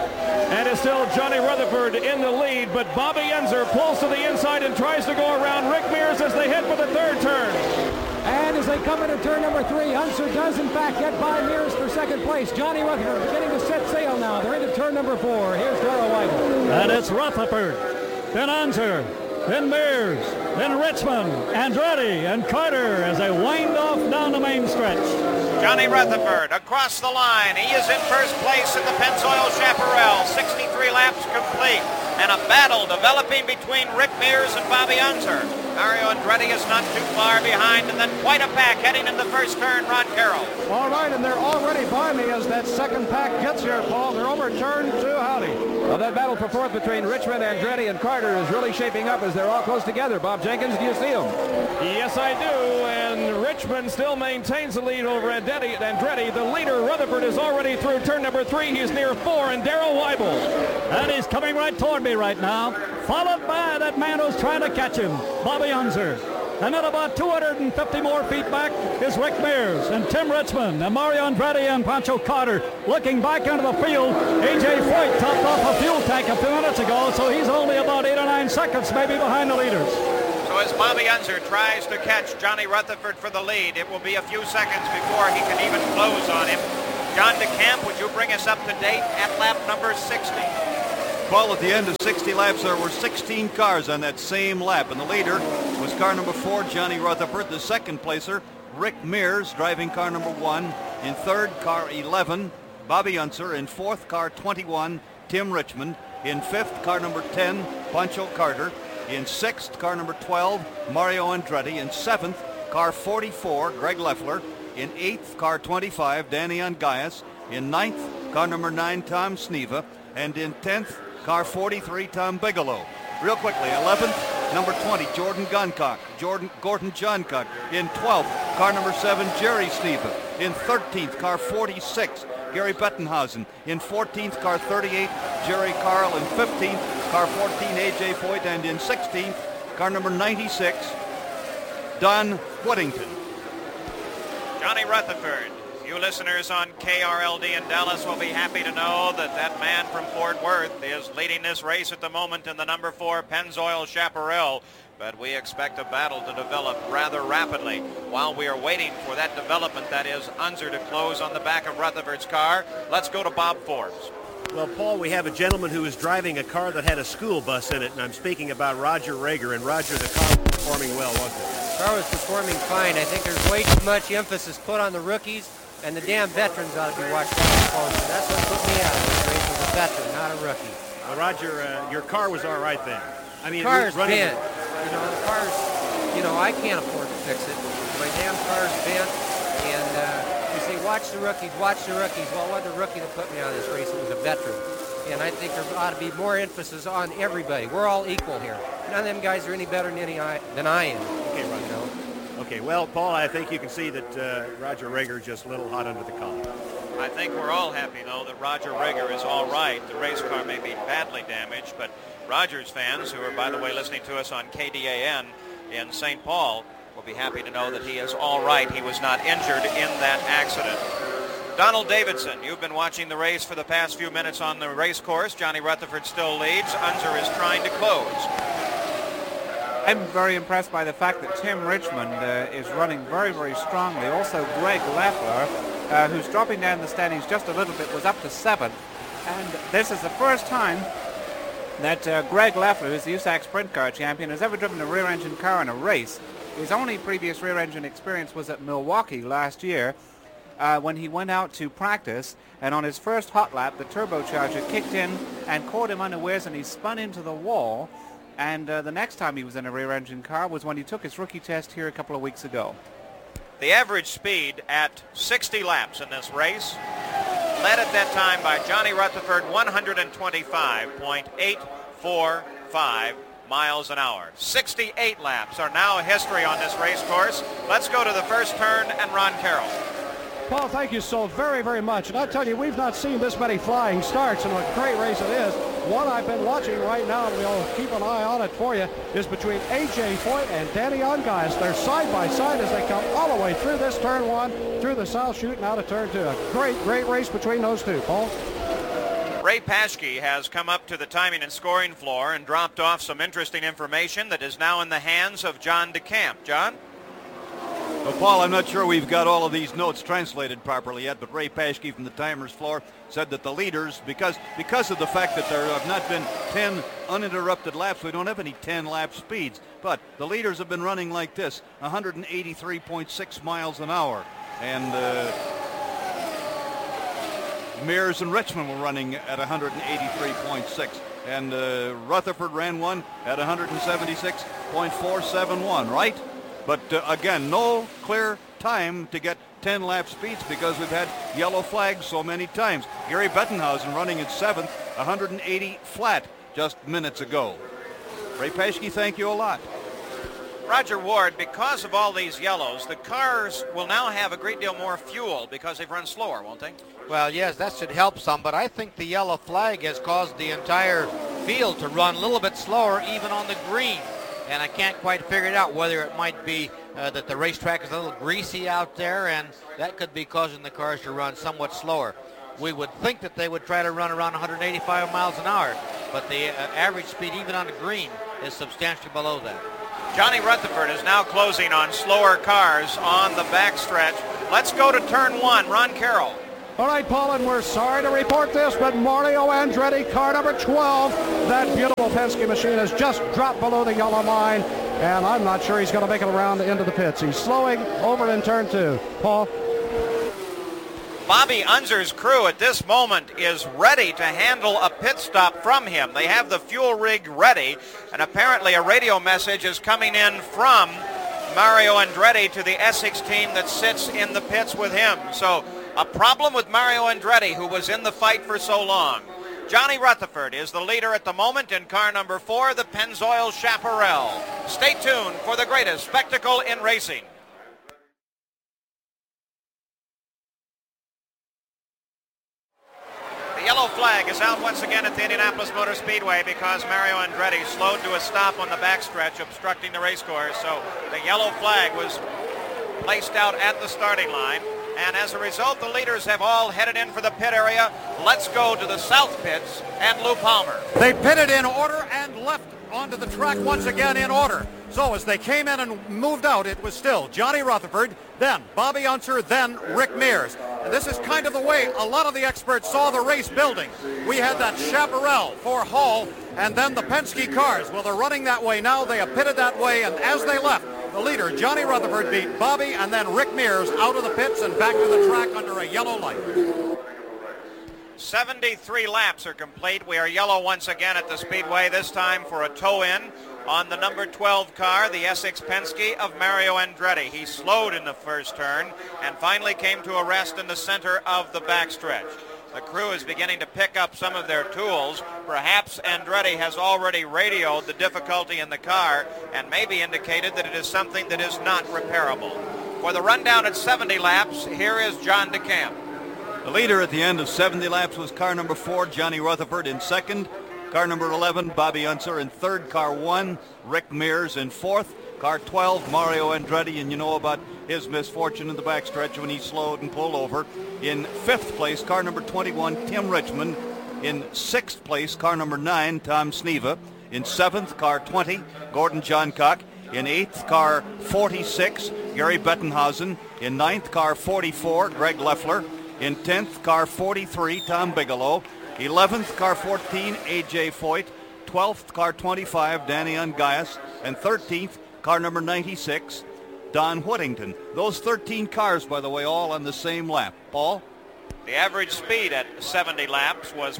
And it's still Johnny Rutherford in the lead, but Bobby Unser pulls to the inside and tries to go around Rick Mears as they head for the third turn. And as they come into turn number 3, Unser does in fact get by Mears for second place. Johnny Rutherford beginning to set sail now. They're into turn number 4. Here's Darrell Weigel. And it's Rutherford, then Unser, then Mears, then Richmond, Andretti, and Carter as they wind off down the main stretch. Johnny Rutherford across the line. He is in first place in the Pennzoil Chaparral. 63 laps complete. And a battle developing between Rick Mears and Bobby Unser. Mario Andretti is not too far behind, and then quite a pack heading in the first turn, Ron Carroll. All right, and they're already by me as that second pack gets here, Paul. They're over turn 2, Howdy. Well, that battle for fourth between Richmond, Andretti, and Carter is really shaping up as they're all close together. Bob Jenkins, do you see them? Yes, I do, and Richmond still maintains the lead over Andretti. The leader, Rutherford, is already through turn number 3. He's near 4, and Darrell Weibel. And he's coming right toward me right now, followed by that man who's trying to catch him, Bobby Unser. And then about 250 more feet back is Rick Mears and Tim Richmond and Mario Andretti and Pancho Carter looking back into the field. A.J. Foyt topped off a fuel tank a few minutes ago, so he's only about 8 or 9 seconds maybe behind the leaders. So as Bobby Unser tries to catch Johnny Rutherford for the lead, it will be a few seconds before he can even close on him. John DeCamp, would you bring us up to date at lap number 60? Well, at the end of 60 laps, there were 16 cars on that same lap, and the leader was car number 4, Johnny Rutherford. The second placer, Rick Mears, driving car number 1. In third, car 11, Bobby Unser. In fourth, car 21, Tim Richmond. In fifth, car number 10, Pancho Carter. In sixth, car number 12, Mario Andretti. In seventh, car 44, Greg Leffler. In eighth, car 25, Danny Ongais. In ninth, car number 9, Tom Sneva. And in 10th, car 43, Tom Bigelow. Real quickly, 11th, number 20, Gordon Johncock. In 12th, car number 7, Jerry Sneva. In 13th, car 46, Gary Bettenhausen. In 14th, car 38, Jerry Carl. In 15th, car 14, A.J. Foyt. And in 16th, car number 96, Don Whittington. Johnny Rutherford. You listeners on KRLD in Dallas will be happy to know that that man from Fort Worth is leading this race at the moment in the number 4 Pennzoil Chaparral. But we expect a battle to develop rather rapidly. While we are waiting for that development, that is Unser to close on the back of Rutherford's car, let's go to Bob Forbes. Well, Paul, we have a gentleman who is driving a car that had a school bus in it, and I'm speaking about Roger Rager. And Roger, the car was performing well, wasn't it? The car was performing fine. I think there's way too much emphasis put on the rookies, and the damn veterans ought to be watched out close. That's what put me out of this race, was a veteran, not a rookie. Well, Roger, your car was all right then. I mean, the car's bent. You know, the car's, I can't afford to fix it. My damn car's bent, and you say, watch the rookies, watch the rookies. Well, it wasn't a rookie that put me out of this race. It was a veteran. And I think there ought to be more emphasis on everybody. We're all equal here. None of them guys are any better than I am. Okay, Roger. Okay, well, Paul, I think you can see that Roger Rager just a little hot under the collar. I think we're all happy, though, that Roger Rager is all right. The race car may be badly damaged, but Rogers fans, who are, by the way, listening to us on KDAN in St. Paul, will be happy to know that he is all right. He was not injured in that accident. Donald Davidson, you've been watching the race for the past few minutes on the race course. Johnny Rutherford still leads. Unser is trying to close. I'm very impressed by the fact that Tim Richmond is running very, very strongly. Also, Greg Leffler, who's dropping down the standings just a little bit, was up to 7th. And this is the first time that Greg Leffler, who's the USAC Sprint Car champion, has ever driven a rear-engine car in a race. His only previous rear-engine experience was at Milwaukee last year when he went out to practice, and on his first hot lap, the turbocharger kicked in and caught him unawares, and he spun into the wall. And the next time he was in a rear-engine car was when he took his rookie test here a couple of weeks ago. The average speed at 60 laps in this race, led at that time by Johnny Rutherford, 125.845 miles an hour. 68 laps are now history on this race course. Let's go to the first turn and Ron Carroll. Paul, thank you so very, very much. And I tell you, we've not seen this many flying starts, and what a great race it is. One I've been watching right now, and we'll keep an eye on it for you, is between A.J. Foyt and Danny Ongais. They're side by side as they come all the way through this turn 1, through the South Chute, and out of turn 2. A great, great race between those two, Paul. Ray Paschke has come up to the timing and scoring floor and dropped off some interesting information that is now in the hands of John DeCamp. John? Well, Paul, I'm not sure we've got all of these notes translated properly yet, but Ray Paschke from the timers floor said that the leaders, because of the fact that there have not been 10 uninterrupted laps, we don't have any 10-lap speeds, but the leaders have been running like this, 183.6 miles an hour. And Mears and Richmond were running at 183.6. And Rutherford ran one at 176.471, right? But again, no clear time to get 10-lap speeds because we've had yellow flags so many times. Gary Bettenhausen running at 7th, 180 flat just minutes ago. Ray Paschke, thank you a lot. Roger Ward, because of all these yellows, the cars will now have a great deal more fuel because they've run slower, won't they? Well, yes, that should help some, but I think the yellow flag has caused the entire field to run a little bit slower even on the green. and I can't quite figure it out whether it might be that the racetrack is a little greasy out there, and that could be causing the cars to run somewhat slower. We would think that they would try to run around 185 miles an hour, but the average speed, even on the green, is substantially below that. Johnny Rutherford is now closing on slower cars on the backstretch. Let's go to turn 1. Ron Carroll. All right, Paul, and we're sorry to report this, but Mario Andretti, car number 12, that beautiful Penske machine has just dropped below the yellow line, and I'm not sure he's going to make it around into the pits. He's slowing over in turn 2. Paul? Bobby Unser's crew at this moment is ready to handle a pit stop from him. They have the fuel rig ready, and apparently a radio message is coming in from Mario Andretti to the Essex team that sits in the pits with him. So a problem with Mario Andretti, who was in the fight for so long. Johnny Rutherford is the leader at the moment in car number 4, the Pennzoil Chaparral. Stay tuned for the greatest spectacle in racing. The yellow flag is out once again at the Indianapolis Motor Speedway because Mario Andretti slowed to a stop on the backstretch, obstructing the race course. So the yellow flag was placed out at the starting line. And as a result, the leaders have all headed in for the pit area. Let's go to the south pits and Lou Palmer. They pitted in order and left onto the track once again in order. So as they came in and moved out, it was still Johnny Rutherford, then Bobby Unser, then Rick Mears. And this is kind of the way a lot of the experts saw the race building. We had that Chaparral for Hall, and then the Penske cars. Well, they're running that way now. They have pitted that way, and as they left, the leader, Johnny Rutherford, beat Bobby and then Rick Mears out of the pits and back to the track under a yellow light. 73 laps are complete. We are yellow once again at the Speedway, this time for a tow-in on the number 12 car, the Essex Penske of Mario Andretti. He slowed in the first turn and finally came to a rest in the center of the backstretch. The crew is beginning to pick up some of their tools. Perhaps Andretti has already radioed the difficulty in the car and maybe indicated that it is something that is not repairable. For the rundown at 70 laps, here is John DeCamp. The leader at the end of 70 laps was car number 4, Johnny Rutherford, in second. Car number 11, Bobby Unser, in third. Car 1, Rick Mears, in fourth. Car 12, Mario Andretti, and you know about his misfortune in the backstretch when he slowed and pulled over. In fifth place, car number 21, Tim Richmond. In sixth place, car number 9, Tom Sneva. In seventh, car 20, Gordon Johncock. In eighth, car 46, Gary Bettenhausen. In ninth, car 44, Greg Leffler. In 10th, car 43, Tom Bigelow. 11th, car 14, A.J. Foyt. 12th, car 25, Danny Ungaius. And 13th, car number 96, Don Whittington. Those 13 cars, by the way, all on the same lap. Paul? The average speed at 70 laps was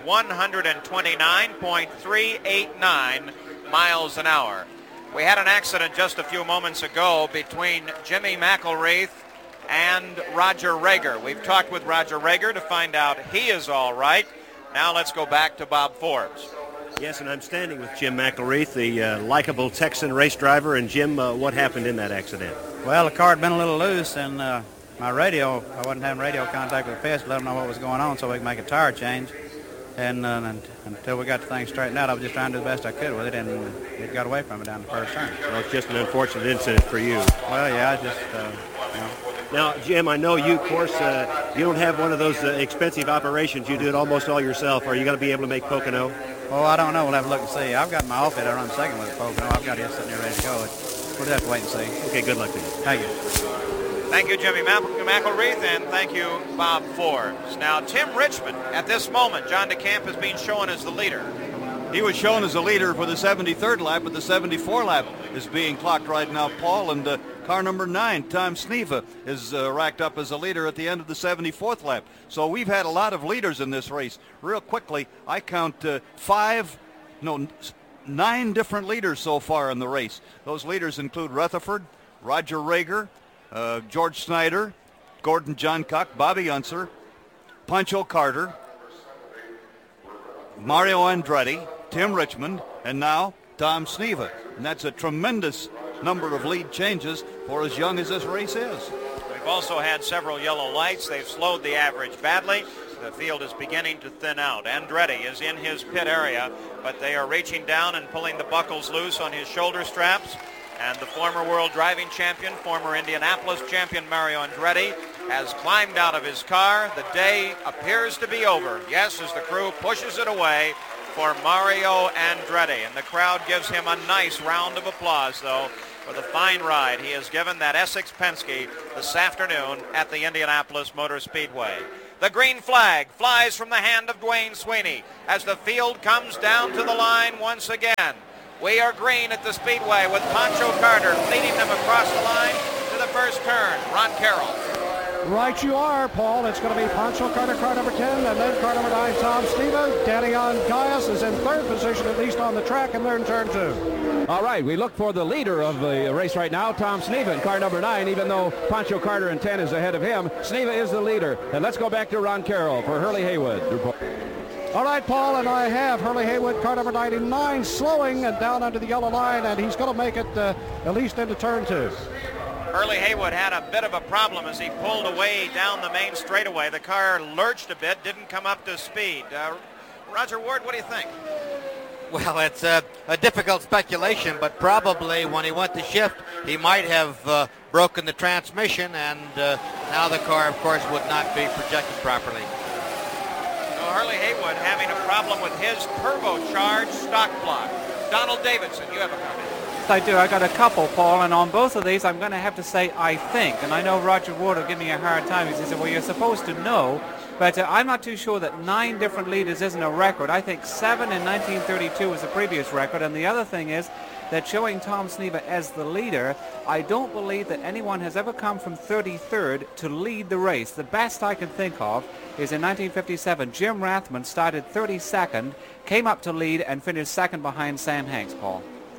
129.389 miles an hour. We had an accident just a few moments ago between Jimmy McElraith and Roger Rager. We've talked with Roger Rager to find out he is all right. Now let's go back to Bob Forbes. Yes, and I'm standing with Jim McElraith, the likable Texan race driver. And Jim, what happened in that accident? Well, the car had been a little loose, and my radio, I wasn't having radio contact with the pits to let them know what was going on so we could make a tire change. And until we got the thing straightened out, I was just trying to do the best I could with it, and it got away from me down the first turn. Well, it's just an unfortunate incident for you. Well, yeah, I just, you know. Now, Jim, I know you, of course, you don't have one of those expensive operations. You do it almost all yourself. Are you going to be able to make Pocono? Oh, I don't know. We'll have a look and see. I've got my outfit. I run second with Pocono. I've got it sitting there ready to go. We'll just have to wait and see. Okay, good luck to you. Thank you. Thank you, Jimmy McElraith, and thank you, Bob Forbes. Now, Tim Richmond, at this moment, John DeCamp is being shown as the leader. He was shown as a leader for the 73rd lap, but the 74 lap is being clocked right now, Paul, and car number 9, Tom Sneva, is racked up as a leader at the end of the 74th lap. So we've had a lot of leaders in this race. Real quickly, I count 9 different leaders so far in the race. Those leaders include Rutherford, Roger Rager, George Snyder, Gordon Johncock, Bobby Unser, Pancho Carter, Mario Andretti, Tim Richmond, and now Tom Sneva. And that's a tremendous number of lead changes for as young as this race is. We've also had several yellow lights. They've slowed the average badly. The field is beginning to thin out. Andretti is in his pit area, but they are reaching down and pulling the buckles loose on his shoulder straps. And the former world driving champion, former Indianapolis champion Mario Andretti has climbed out of his car. The day appears to be over. Yes, as the crew pushes it away for Mario Andretti. And the crowd gives him a nice round of applause, though, for the fine ride he has given that Essex Penske this afternoon at the Indianapolis Motor Speedway. The green flag flies from the hand of Dwayne Sweeney as the field comes down to the line once again. We are green at the Speedway with Pancho Carter leading them across the line to the first turn. Ron Carroll. Right you are, Paul. It's going to be Pancho Carter, car number 10, and then car number 9, Tom Sneva. Daniel Gaius is in third position, at least on the track, and they're in turn 2. All right, we look for the leader of the race right now, Tom Sneva, in car number 9, even though Pancho Carter in 10 is ahead of him. Sneva is the leader. And let's go back to Ron Carroll for Hurley Haywood. All right, Paul, and I have Hurley Haywood, car number 99, slowing and down under the yellow line, and he's going to make it at least into turn 2. Hurley Haywood had a bit of a problem as he pulled away down the main straightaway. The car lurched a bit, didn't come up to speed. Roger Ward, what do you think? Well, it's a difficult speculation, but probably when he went to shift, he might have broken the transmission, and now the car, of course, would not be projected properly. So Hurley Haywood having a problem with his turbocharged stock block. Donald Davidson, you have a comment. I do. I got a couple, Paul, and on both of these I'm going to have to say I think. And I know Roger Ward will give me a hard time. He said, well, you're supposed to know. But I'm not too sure that 9 different leaders isn't a record. I think 7 in 1932 was the previous record. And the other thing is that showing Tom Sneva as the leader, I don't believe that anyone has ever come from 33rd to lead the race. The best I can think of is in 1957. Jim Rathman started 32nd, came up to lead, and finished second behind Sam Hanks, Paul.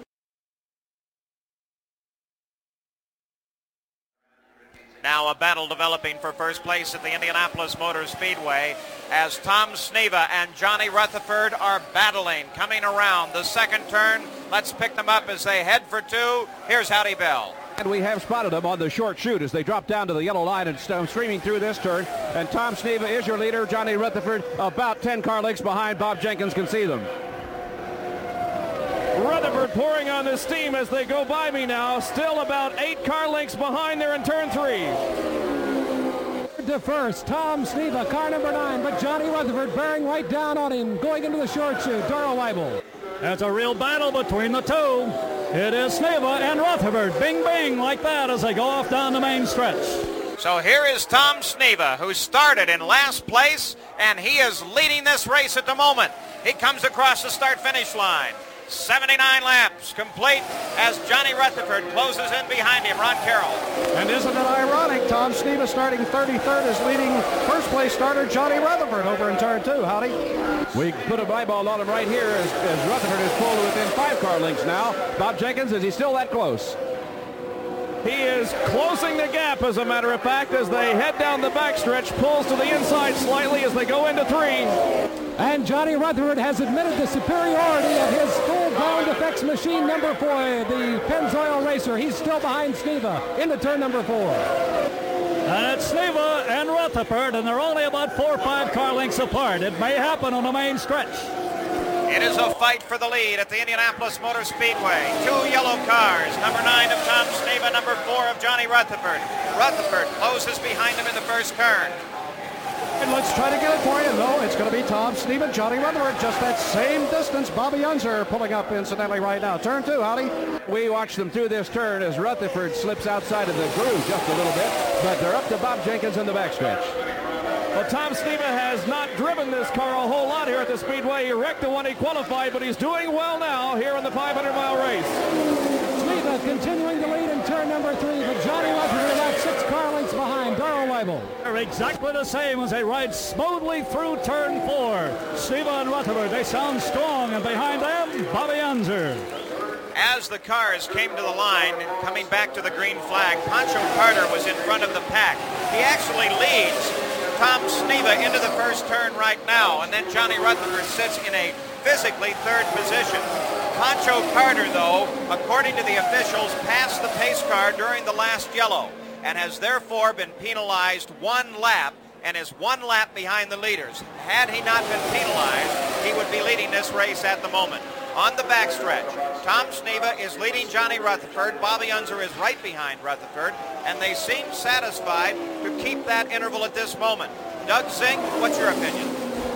Now a battle developing for first place at the Indianapolis Motor Speedway as Tom Sneva and Johnny Rutherford are battling, coming around the second turn. Let's pick them up as they head for 2. Here's Howdy Bell. And we have spotted them on the short chute as they drop down to the yellow line and streaming through this turn. And Tom Sneva is your leader. Johnny Rutherford about 10 car lengths behind. Bob Jenkins can see them. Rutherford pouring on the steam as they go by me now. Still about 8 car lengths behind there in turn 3. To first, Tom Sneva, car number 9, but Johnny Rutherford bearing right down on him, going into the short chute. Darrell Weibel. That's a real battle between the two. It is Sneva and Rutherford. Bing, bing, like that as they go off down the main stretch. So here is Tom Sneva, who started in last place, and he is leading this race at the moment. He comes across the start-finish line. 79 laps complete as Johnny Rutherford closes in behind him. Ron Carroll. And isn't it ironic? Tom Sneva starting 33rd is leading first place starter Johnny Rutherford over in turn 2. Howdy. We put a eyeball on him right here as Rutherford is pulled within 5 car lengths now. Bob Jenkins, is he still that close? He is closing the gap, as a matter of fact, as they head down the backstretch. Pulls to the inside slightly as they go into 3. And Johnny Rutherford has admitted the superiority of his full ground effects machine number 4, the Pennzoil Racer. He's still behind Sneva into turn number 4. And it's Sneva and Rutherford, and they're only about 4 or 5 car lengths apart. It may happen on the main stretch. It is a fight for the lead at the Indianapolis Motor Speedway. 2 yellow cars, number 9 of Tom Sneva, number 4 of Johnny Rutherford. Rutherford closes behind him in the first turn. And let's try to get it for you. No, it's going to be Tom Sneva, Johnny Rutherford, just that same distance. Bobby Unser pulling up incidentally right now. Turn 2, Howdy. We watch them through this turn as Rutherford slips outside of the groove just a little bit, but they're up to Bob Jenkins in the backstretch. Well, Tom Sneva has not driven this car a whole lot here at the Speedway. He wrecked the one he qualified, but he's doing well now here in the 500-mile race. Sneva continuing to lead in turn number 3, but Johnny Rutherford about 6 car lengths behind. Darrell Weibel. They're exactly the same as they ride smoothly through turn 4. Sneva and Rutherford, they sound strong, and behind them, Bobby Unser. As the cars came to the line and coming back to the green flag, Pancho Carter was in front of the pack. He actually leads Tom Sneva into the first turn right now, and then Johnny Rutherford sits in a physically 3rd position. Pancho Carter, though, according to the officials, passed the pace car during the last yellow and has therefore been penalized 1 lap and is 1 lap behind the leaders. Had he not been penalized, he would be leading this race at the moment. On the backstretch, Tom Sneva is leading Johnny Rutherford. Bobby Unser is right behind Rutherford, and they seem satisfied to keep that interval at this moment. Doug Zink, what's your opinion?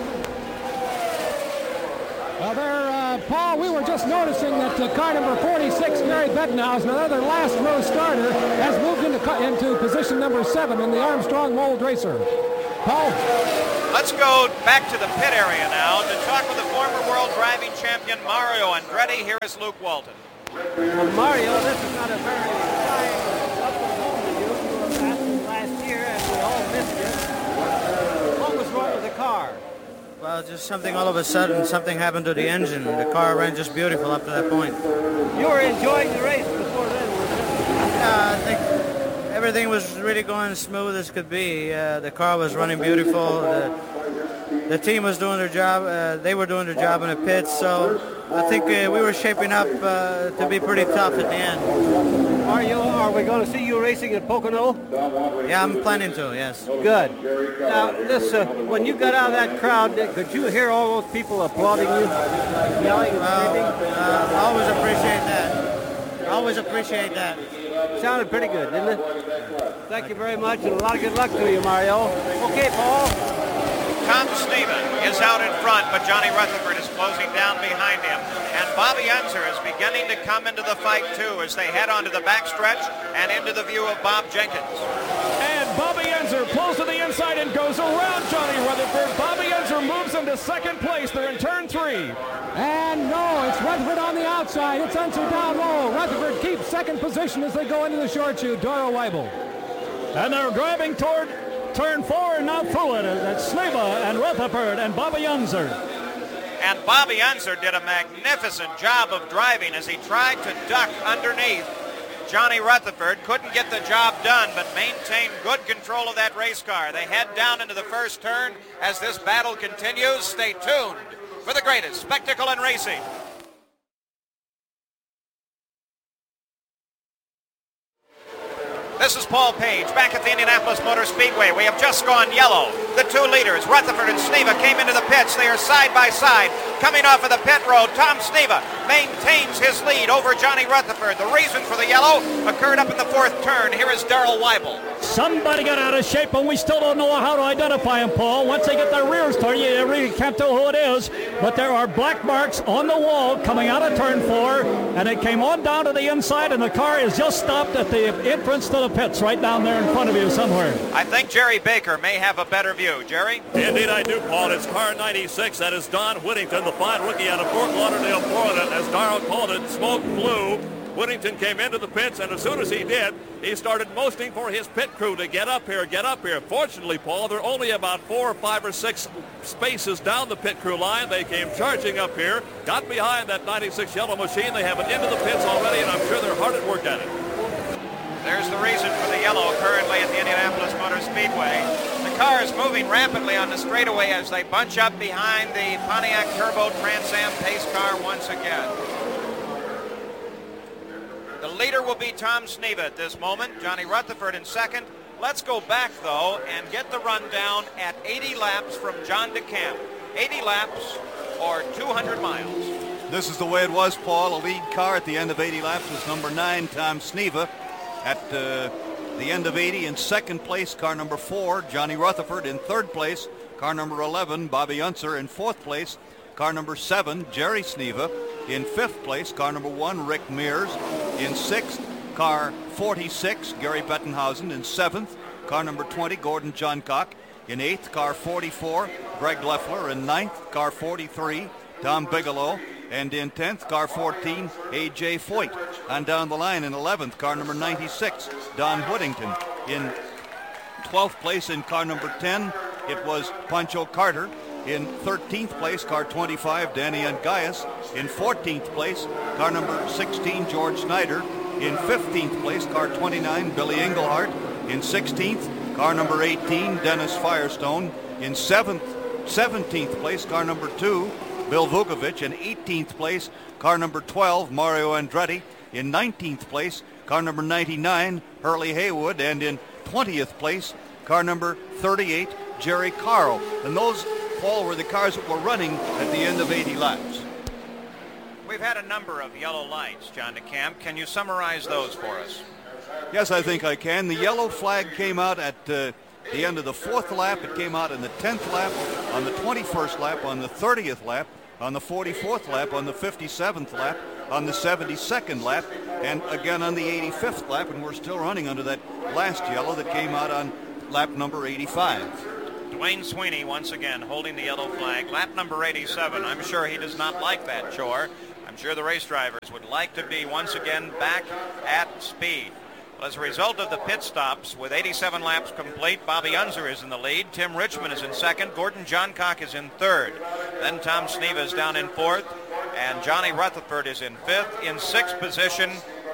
Well, Paul, we were just noticing that car number 46, Gary Bettenhausen, another last row starter, has moved into position number 7 in the Armstrong Mold Racer. Paul? Let's go back to the pit area now to talk with the former world driving champion Mario Andretti. Here is Luke Walton. Well, Mario, this is not a very fine upward home to you. You were fast last year, and we all missed you. What was wrong with the car? Well, just something all of a sudden, something happened to the engine. The car ran just beautiful up to that point. You were enjoying the race before then, weren't you? Yeah, I think everything was really going smooth as could be. The car was running beautiful. The team was doing their job. They were doing their job in the pits, so I think we were shaping up to be pretty tough at the end. Are we going to see you racing at Pocono? Yeah, I'm planning to, yes. Good. Now, this, when you got out of that crowd, could you hear all those people applauding you, yelling and screaming? I always appreciate that. I always appreciate that. Sounded pretty good, didn't it? Thank you very much, and a lot of good luck to you, Mario. Okay, Paul. Tom Sneva is out in front, but Johnny Rutherford is closing down behind him. And Bobby Unser is beginning to come into the fight, too, as they head onto the backstretch and into the view of Bob Jenkins. And Bobby Unser pulls to the inside and goes around Johnny Rutherford. Bobby Unser moves into second place. They're in turn 3. And no, it's Rutherford on the outside. It's Unser down low. Rutherford keeps second position as they go into the short chute. Doyle Weibel. And they're driving toward turn 4 and now through it. That's Sneva and Rutherford and Bobby Unser. And Bobby Unser did a magnificent job of driving as he tried to duck underneath Johnny Rutherford. Couldn't get the job done, but maintained good control of that race car. They head down into the first turn as this battle continues. Stay tuned for the greatest spectacle in racing. This is Paul Page back at the Indianapolis Motor Speedway. We have just gone yellow. The 2 leaders, Rutherford and Sneva, came into the pits. They are side by side. Coming off of the pit road, Tom Sneva maintains his lead over Johnny Rutherford. The reason for the yellow occurred up in the 4th turn. Here is Darrell Weibel. Somebody got out of shape, and we still don't know how to identify him, Paul. Once they get their rears turned, you really can't tell who it is. But there are black marks on the wall coming out of turn 4, and it came on down to the inside, and the car is just stopped at the entrance to the pits right down there in front of you somewhere. I think Jerry Baker may have a better view. Jerry? Indeed I do, Paul. It's car 96. That is Don Whittington, the fine rookie out of Fort Lauderdale, Florida. As Darrell called it, smoke blue. Whittington came into the pits, and as soon as he did, he started motioning for his pit crew to get up here, get up here. Fortunately, Paul, they're only about 4 or 5 or 6 spaces down the pit crew line. They came charging up here, got behind that 96 yellow machine. They have it into the pits already, and I'm sure they're hard at work at it. There's the reason for the yellow currently at the Indianapolis Motor Speedway. The car is moving rapidly on the straightaway as they bunch up behind the Pontiac Turbo Trans Am pace car once again. The leader will be Tom Sneva at this moment. Johnny Rutherford in second. Let's go back, though, and get the rundown at 80 laps from John DeCamp. 80 laps or 200 miles. This is the way it was, Paul. A lead car at the end of 80 laps was number 9, Tom Sneva. At the end of 80, in second place, car number 4, Johnny Rutherford. In third place, car number 11, Bobby Unser. In fourth place, car number 7, Jerry Sneva. In fifth place, car number 1, Rick Mears. In sixth, car 46, Gary Bettenhausen. In seventh, car number 20, Gordon Johncock. In eighth, car 44, Greg Leffler. In ninth, car 43, Tom Bigelow. And in 10th, car 14, A.J. Foyt. On down the line in 11th, car number 96, Don Whittington. In 12th place in car number 10, it was Pancho Carter. In 13th place, car 25, Danny Angaias. In 14th place, car number 16, George Snyder. In 15th place, car 29, Billy Englehart. In 16th, car number 18, Dennis Firestone. In 17th place, car number 2, Bill Vukovic. In 18th place, car number 12, Mario Andretti. In 19th place, car number 99, Hurley Haywood. And in 20th place, car number 38, Jerry Carl. And those, Paul, were the cars that were running at the end of 80 laps. We've had a number of yellow lights, John DeCamp. Can you summarize those for us? Yes, I think I can. The yellow flag came out at the end of the 4th lap. It came out in the 10th lap, on the 21st lap, on the 30th lap, on the 44th lap, on the 57th lap, on the 72nd lap, and again on the 85th lap, and we're still running under that last yellow that came out on lap number 85. Dwayne Sweeney once again holding the yellow flag. Lap number 87. I'm sure he does not like that chore. I'm sure the race drivers would like to be once again back at speed. Well, as a result of the pit stops, with 87 laps complete, Bobby Unser is in the lead. Tim Richmond is in second. Gordon Johncock is in third. Then Tom Sneva is down in fourth. And Johnny Rutherford is in fifth. In sixth position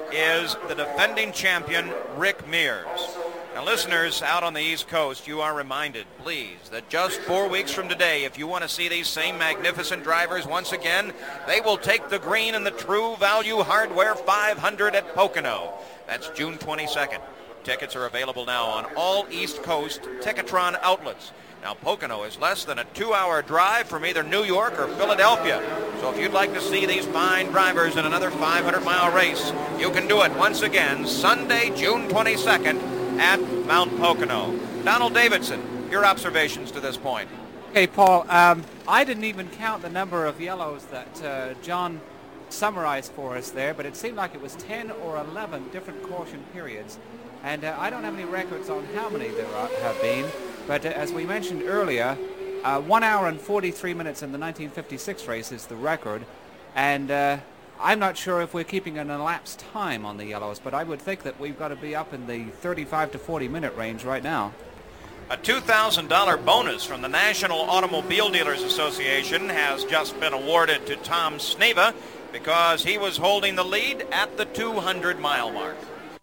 is the defending champion, Rick Mears. Now, listeners out on the East Coast, you are reminded, please, that just 4 weeks from today, if you want to see these same magnificent drivers once again, they will take the green in the True Value Hardware 500 at Pocono. That's June 22nd. Tickets are available now on all East Coast Ticketron outlets. Now, Pocono is less than a 2-hour drive from either New York or Philadelphia. So if you'd like to see these fine drivers in another 500-mile race, you can do it once again Sunday, June 22nd at Mount Pocono. Donald Davidson, your observations to this point. Okay, Paul, I didn't even count the number of yellows that John summarized for us there, but it seemed like it was 10 or 11 different caution periods. And I don't have any records on how many there have been, but as we mentioned earlier, 1 hour and 43 minutes in the 1956 race is the record, and I'm not sure if we're keeping an elapsed time on the yellows, but I would think that we've got to be up in the 35 to 40 minute range right now. A $2,000 bonus from the National Automobile Dealers Association has just been awarded to Tom Sneva because he was holding the lead at the 200-mile mark.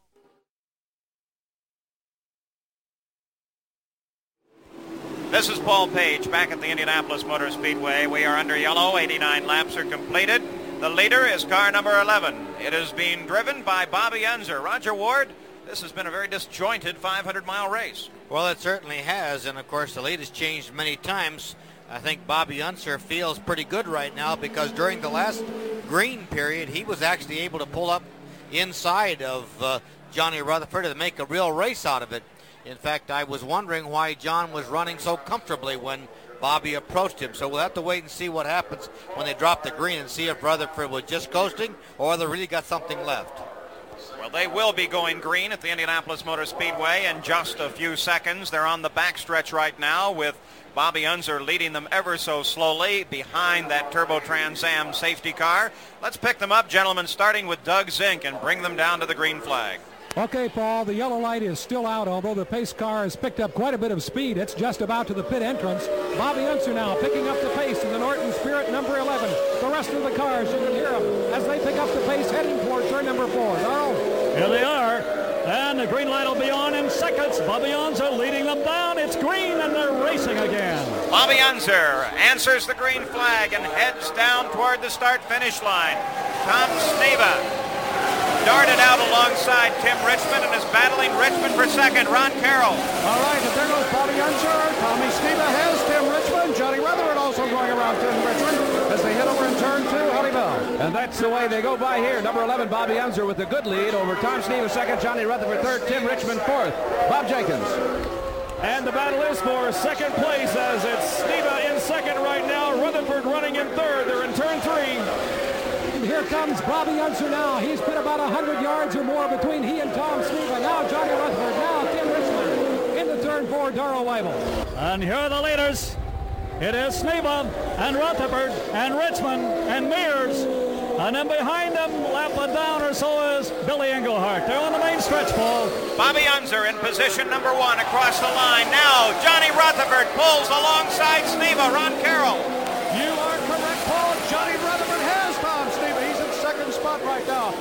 This is Paul Page back at the Indianapolis Motor Speedway. We are under yellow. 89 laps are completed. The leader is car number 11. It is being driven by Bobby Unser. Roger Ward, this has been a very disjointed 500-mile race. Well, it certainly has, and of course the lead has changed many times. I think Bobby Unser feels pretty good right now because during the last green period, he was actually able to pull up inside of Johnny Rutherford and make a real race out of it. In fact, I was wondering why John was running so comfortably when Bobby approached him. So we'll have to wait and see what happens when they drop the green and see if Rutherford was just coasting or they really got something left. Well, they will be going green at the Indianapolis Motor Speedway in just a few seconds. They're on the backstretch right now with Bobby Unser leading them ever so slowly behind that Turbo Trans Am safety car. Let's pick them up, gentlemen, starting with Doug Zink and bring them down to the green flag. Okay, Paul, the yellow light is still out, although the pace car has picked up quite a bit of speed. It's just about to the pit entrance. Bobby Unser now picking up the pace in the Norton Spirit number 11. The rest of the cars, you can hear them as they pick up the pace heading toward turn number 4. Darrell? Here they are, and the green light will be on in seconds. Bobby Unser leading them down. It's green, and they're racing again. Bobby Unser answers the green flag and heads down toward the start-finish line. Tom Sneva darted out alongside Tim Richmond and is battling Richmond for second. Ron Carroll. All right, and there goes Bobby Unser. Tommy Sneva has Tim Richmond. Johnny Rutherford also going around Tim Richmond as they head over in turn 2. Howdy Bell. And that's the way they go by here. Number 11, Bobby Unser with a good lead over Tom Sneva second, Johnny Rutherford third, Tim Richmond fourth. Bob Jenkins. And the battle is for second place as it's Sneva in second right now. Rutherford running in third. They're in turn 3. Here comes Bobby Unser now. He's been about 100 yards or more between he and Tom Sneva. Now Johnny Rutherford. Now Tim Richmond. Into turn 4, Darrell Weibel. And here are the leaders. It is Sneva and Rutherford and Richmond and Mears. And then behind them, lap down or so, is Billy Englehart. They're on the main stretch, Paul. Bobby Unser in position number 1 across the line. Now Johnny Rutherford pulls alongside Sneva. Ron Carroll. You are correct, Paul. Johnny Rutherford has Tom Sneva. He's in second spot right now.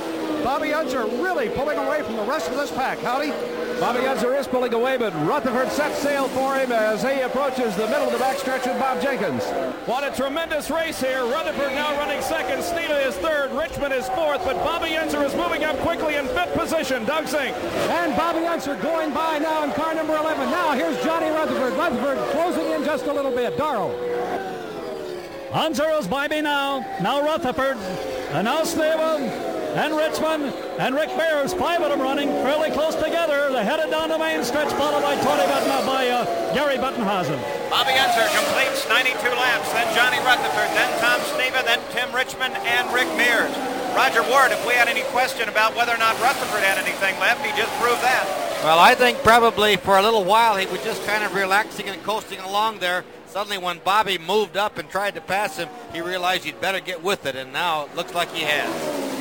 Bobby Unser really pulling away from the rest of this pack. Howdy. Bobby Unser is pulling away, but Rutherford sets sail for him as he approaches the middle of the backstretch with Bob Jenkins. What a tremendous race here. Rutherford now running second. Sneva is third. Richmond is fourth. But Bobby Unser is moving up quickly in fifth position. Doug Zink. And Bobby Unser going by now in car number 11. Now here's Johnny Rutherford. Rutherford closing in just a little bit. Darrell. Unser is by me now. Now Rutherford. And now Sneva. And Richmond and Rick Mears, 5 of them running fairly close together. They're headed down the main stretch, followed by Gary Buttenhausen. Bobby Unser completes 92 laps, then Johnny Rutherford, then Tom Sneva, then Tim Richmond and Rick Mears. Roger Ward, if we had any question about whether or not Rutherford had anything left, he just proved that. Well, I think probably for a little while he was just kind of relaxing and coasting along there. Suddenly when Bobby moved up and tried to pass him, he realized he'd better get with it, and now it looks like he has.